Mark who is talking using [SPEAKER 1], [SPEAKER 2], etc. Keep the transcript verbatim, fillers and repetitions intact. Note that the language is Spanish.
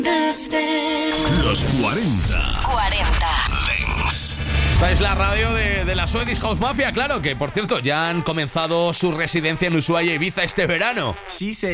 [SPEAKER 1] Los cuarenta.
[SPEAKER 2] cuarenta.
[SPEAKER 1] Dance.
[SPEAKER 3] Esta es la radio de, de la Swedish House Mafia, claro, que por cierto ya han comenzado su residencia en Ushuaia, Ibiza este verano.
[SPEAKER 4] Sí, se